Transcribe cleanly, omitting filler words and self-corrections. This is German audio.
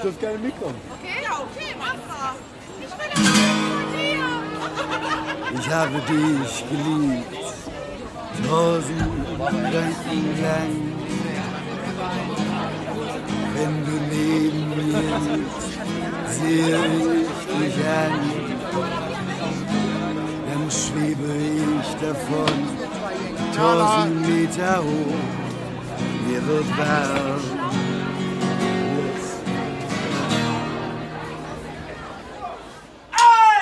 dürft gerne mitkommen. Okay, ja, okay, mach. Ich will von dir. Ich habe dich geliebt, 1000 Gedanken lang. Wenn du neben mir sitzt, sehe ich dich an. Dann schwebe ich davon, 1000 Meter hoch, mir wird warm.